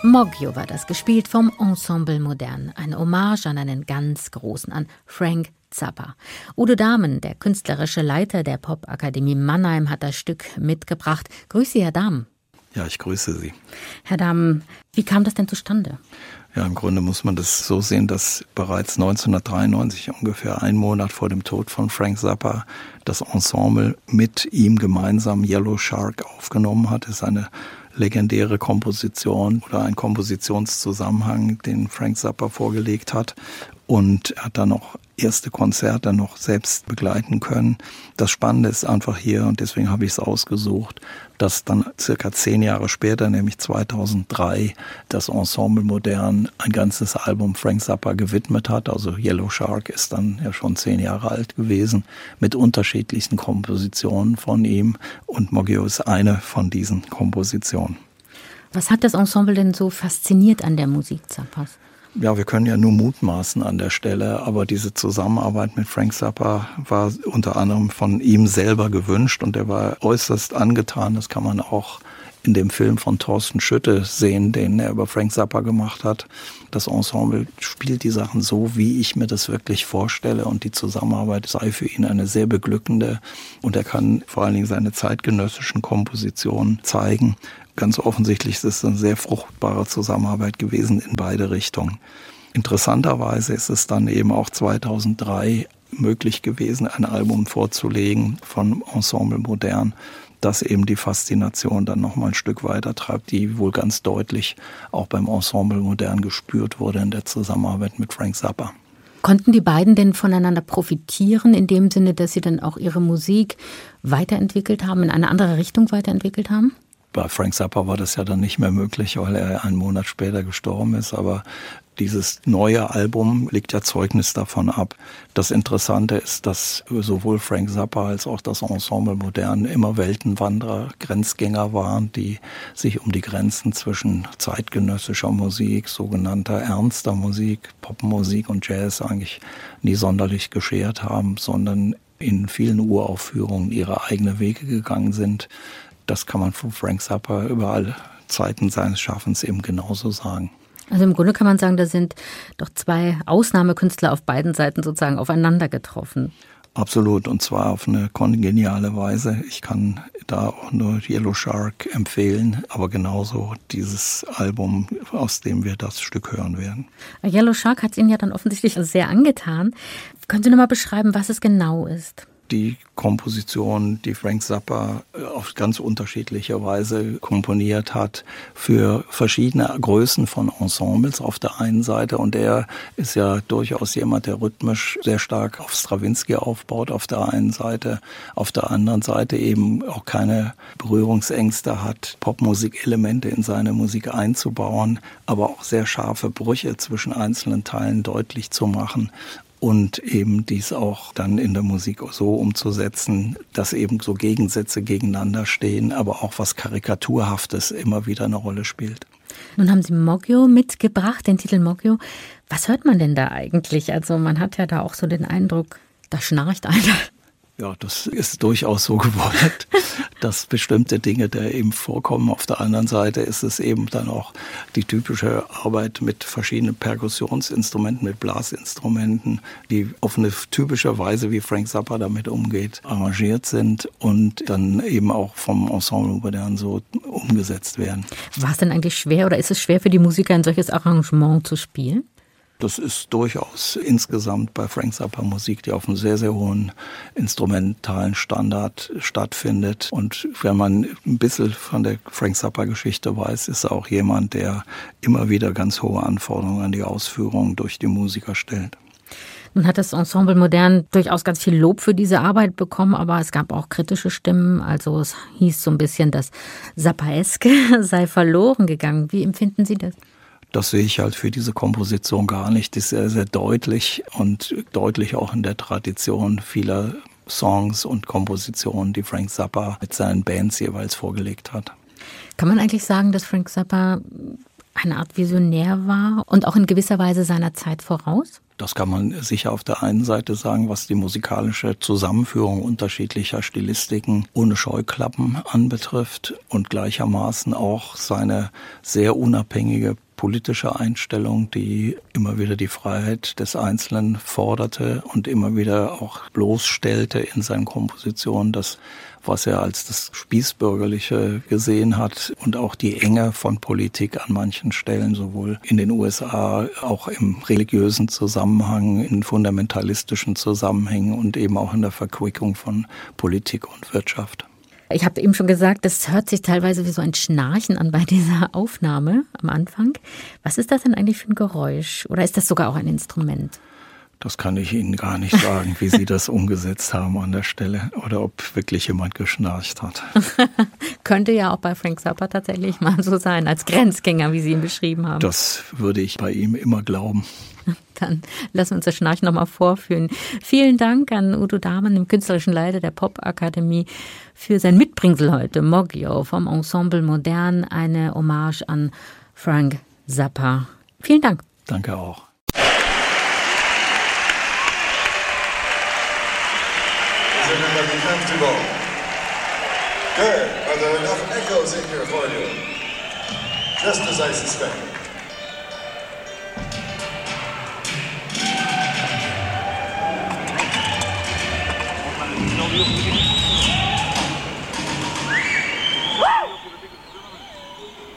Moggio war das, gespielt vom Ensemble Modern. Eine Hommage an einen ganz Großen, an Frank Zappa. Udo Dahmen, der künstlerische Leiter der Popakademie Mannheim, hat das Stück mitgebracht. Grüße Sie, Herr Dahmen. Ja, ich grüße Sie. Herr Dahmen, wie kam das denn zustande? Ja, im Grunde muss man das so sehen, dass bereits 1993, ungefähr einen Monat vor dem Tod von Frank Zappa, das Ensemble mit ihm gemeinsam Yellow Shark aufgenommen hat. Das ist eine legendäre Komposition oder ein Kompositionszusammenhang, den Frank Zappa vorgelegt hat. Und er hat dann auch erste Konzerte noch selbst begleiten können. Das Spannende ist einfach hier, und deswegen habe ich es ausgesucht, dass dann circa 10 Jahre später, nämlich 2003, das Ensemble Modern ein ganzes Album Frank Zappa gewidmet hat. Also Yellow Shark ist dann ja schon 10 Jahre alt gewesen, mit unterschiedlichsten Kompositionen von ihm. Und Moggio ist eine von diesen Kompositionen. Was hat das Ensemble denn so fasziniert an der Musik Zappas? Ja, wir können ja nur mutmaßen an der Stelle, aber diese Zusammenarbeit mit Frank Zappa war unter anderem von ihm selber gewünscht und er war äußerst angetan. Das kann man auch in dem Film von Thorsten Schütte sehen, den er über Frank Zappa gemacht hat. Das Ensemble spielt die Sachen so, wie ich mir das wirklich vorstelle, und die Zusammenarbeit sei für ihn eine sehr beglückende, und er kann vor allen Dingen seine zeitgenössischen Kompositionen zeigen. Ganz offensichtlich ist es eine sehr fruchtbare Zusammenarbeit gewesen in beide Richtungen. Interessanterweise ist es dann eben auch 2003 möglich gewesen, ein Album vorzulegen von Ensemble Modern, das eben die Faszination dann nochmal ein Stück weiter treibt, die wohl ganz deutlich auch beim Ensemble Modern gespürt wurde in der Zusammenarbeit mit Frank Zappa. Konnten die beiden denn voneinander profitieren, in dem Sinne, dass sie dann auch ihre Musik weiterentwickelt haben, in eine andere Richtung weiterentwickelt haben? Bei Frank Zappa war das ja dann nicht mehr möglich, weil er einen Monat später gestorben ist. Aber dieses neue Album legt ja Zeugnis davon ab. Das Interessante ist, dass sowohl Frank Zappa als auch das Ensemble Modern immer Weltenwanderer, Grenzgänger waren, die sich um die Grenzen zwischen zeitgenössischer Musik, sogenannter ernster Musik, Popmusik und Jazz eigentlich nie sonderlich geschert haben, sondern in vielen Uraufführungen ihre eigenen Wege gegangen sind. Das kann man von Frank Zappa über alle Zeiten seines Schaffens eben genauso sagen. Also im Grunde kann man sagen, da sind doch 2 Ausnahmekünstler auf beiden Seiten sozusagen aufeinander getroffen. Absolut, und zwar auf eine kongeniale Weise. Ich kann da auch nur Yellow Shark empfehlen, aber genauso dieses Album, aus dem wir das Stück hören werden. Yellow Shark hat es Ihnen ja dann offensichtlich sehr angetan. Können Sie noch mal beschreiben, was es genau ist? Die Komposition, die Frank Zappa auf ganz unterschiedliche Weise komponiert hat, für verschiedene Größen von Ensembles auf der einen Seite. Und er ist ja durchaus jemand, der rhythmisch sehr stark auf Stravinsky aufbaut auf der einen Seite. Auf der anderen Seite eben auch keine Berührungsängste hat, Popmusikelemente in seine Musik einzubauen, aber auch sehr scharfe Brüche zwischen einzelnen Teilen deutlich zu machen. Und eben dies auch dann in der Musik so umzusetzen, dass eben so Gegensätze gegeneinander stehen, aber auch was Karikaturhaftes immer wieder eine Rolle spielt. Nun haben Sie Moggio mitgebracht, den Titel Moggio. Was hört man denn da eigentlich? Also man hat ja da auch so den Eindruck, da schnarcht einer. Ja, das ist durchaus so gewollt, dass bestimmte Dinge da eben vorkommen. Auf der anderen Seite ist es eben dann auch die typische Arbeit mit verschiedenen Perkussionsinstrumenten, mit Blasinstrumenten, die auf eine typische Weise, wie Frank Zappa damit umgeht, arrangiert sind und dann eben auch vom Ensemble Modern so umgesetzt werden. War es denn eigentlich schwer oder ist es schwer für die Musiker, ein solches Arrangement zu spielen? Das ist durchaus insgesamt bei Frank Zappa Musik, die auf einem sehr, sehr hohen instrumentalen Standard stattfindet. Und wenn man ein bisschen von der Frank Zappa Geschichte weiß, ist er auch jemand, der immer wieder ganz hohe Anforderungen an die Ausführung durch die Musiker stellt. Nun hat das Ensemble Modern durchaus ganz viel Lob für diese Arbeit bekommen, aber es gab auch kritische Stimmen. Also es hieß so ein bisschen, das Zappaeske sei verloren gegangen. Wie empfinden Sie das? Das sehe ich halt für diese Komposition gar nicht. Das ist sehr, sehr deutlich und deutlich auch in der Tradition vieler Songs und Kompositionen, die Frank Zappa mit seinen Bands jeweils vorgelegt hat. Kann man eigentlich sagen, dass Frank Zappa eine Art Visionär war und auch in gewisser Weise seiner Zeit voraus? Das kann man sicher auf der einen Seite sagen, was die musikalische Zusammenführung unterschiedlicher Stilistiken ohne Scheuklappen anbetrifft und gleichermaßen auch seine sehr unabhängige politische Einstellung, die immer wieder die Freiheit des Einzelnen forderte und immer wieder auch bloßstellte in seinen Kompositionen, das, was er als das Spießbürgerliche gesehen hat und auch die Enge von Politik an manchen Stellen, sowohl in den USA, auch im religiösen Zusammenhang, in fundamentalistischen Zusammenhängen und eben auch in der Verquickung von Politik und Wirtschaft. Ich habe eben schon gesagt, das hört sich teilweise wie so ein Schnarchen an bei dieser Aufnahme am Anfang. Was ist das denn eigentlich für ein Geräusch? Oder ist das sogar auch ein Instrument? Das kann ich Ihnen gar nicht sagen, wie Sie das umgesetzt haben an der Stelle oder ob wirklich jemand geschnarcht hat. Könnte ja auch bei Frank Zappa tatsächlich mal so sein, als Grenzgänger, wie Sie ihn beschrieben haben. Das würde ich bei ihm immer glauben. Dann lassen wir uns das Schnarchen nochmal vorführen. Vielen Dank an Udo Dahmen, dem künstlerischen Leiter der Popakademie, für sein Mitbringsel heute. Moggio vom Ensemble Modern, eine Hommage an Frank Zappa. Vielen Dank. Danke auch. Is everybody comfortable? Good. Are there enough echoes in here for you? Just as I suspected. No,